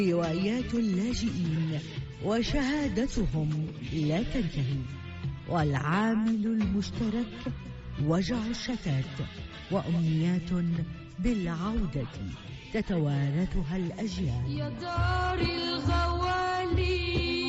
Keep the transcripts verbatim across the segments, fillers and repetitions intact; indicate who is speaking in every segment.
Speaker 1: روايات اللاجئين وشهادتهم لا تنتهي، والعامل المشترك وجع الشتات وأمنيات بالعودة تتوارثها الأجيال.
Speaker 2: يا دار الغوالي.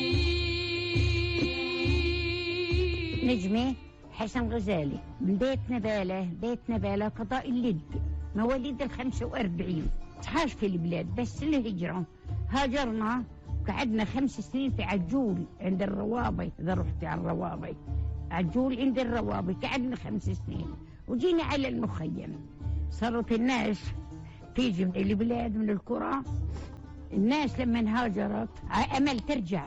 Speaker 3: نجمة حسن غزالي من بيت نبالة. بيت نبالة قضاء اللد، مواليد الخمسة وأربعين. عاش في البلاد بس الهجرة هاجرنا، قعدنا خمس سنين في عجول عند الروابي. إذا رحت على الروابي، عجول عند الروابي قعدنا خمس سنين، وجينا على المخيم. صارت الناس تيجي من البلاد من القرى. الناس لما هاجرت أمل ترجع،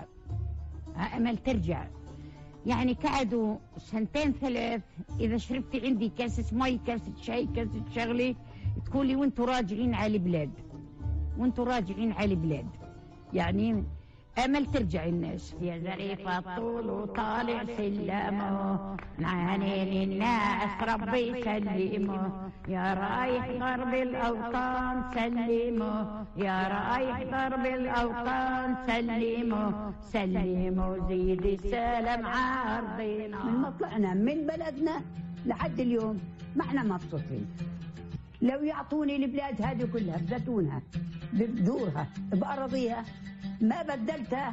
Speaker 3: أمل ترجع. يعني قعدوا سنتين ثلاث، إذا شربتي عندي كاسة مي كاسة شاي كاسة شغلة تقولي وانتوا راجعين على البلاد، وانتوا راجعين على البلاد. يعني أمل ترجع الناس. يا ظريف الطول وطالع سلامه، نعانين الناس ربي سلمه، يا رايح ضرب الأوطان سلمه، يا رايح ضرب الأوطان سلمه، سلمه زيد السلام عارضينا.
Speaker 4: من مطلعنا من بلدنا لحد اليوم ما احنا مبسوطين. لو يعطوني البلاد هذه كلها بزيتونها ببذورها بأراضيها ما بدلتها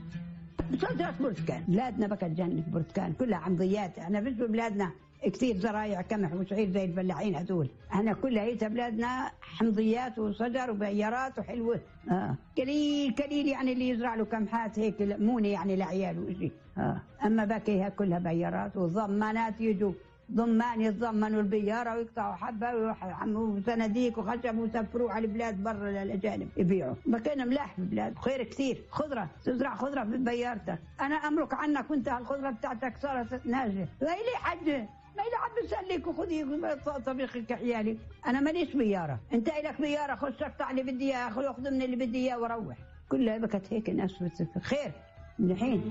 Speaker 4: بصدرة برتقال. بلادنا بقت جنة برتقال كلها عمضيات. انا بس بلادنا كثير زرايع قمح وشعير زي الفلاحين هذول. احنا كلها هي بلادنا حمضيات وشجر وبيارات وحلوه. اه قليل قليل يعني اللي يزرع له قمحات هيك مونه يعني لعياله وشيء. اه اما باقيها كلها بيارات وضمانات. يجوا ضمان يتضمنوا البياره ويقطعوا حبه ويحموا صناديق وخشب ويسفروا على البلاد برا للاجانب يبيعوا. بكينا ملاح في البلاد، خير كثير. خضره تزرع خضره في بيارتك. انا امرك عنك وانت الخضره بتاعتك صارت ناجحه. لي حد ما يلعب بسلك وخذي طبيخك عيالي. انا ماليش بياره، انت لك بياره خش اقطع اللي بدي اياه، خذ من اللي بدي اياه وروح. كلها بكت هيك الناس خير من الحين.